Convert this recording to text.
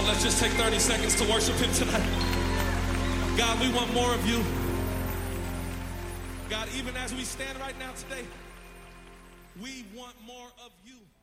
let's just take 30 seconds to worship him tonight. God, we want more of you. God, even as we stand right now today, we want more of you.